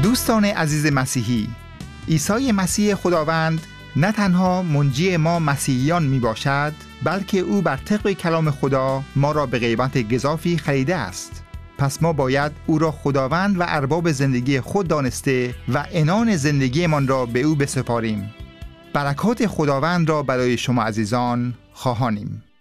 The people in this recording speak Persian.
دوستان عزیز مسیحی، عیسی مسیح خداوند نه تنها منجی ما مسیحیان می باشد، بلکه او بر طبق کلام خدا ما را به قیمت گزافی خریده است. پس ما باید او را خداوند و ارباب زندگی خود دانسته و عنان زندگیمان را به او بسپاریم. برکات خداوند را برای شما عزیزان خواهانیم.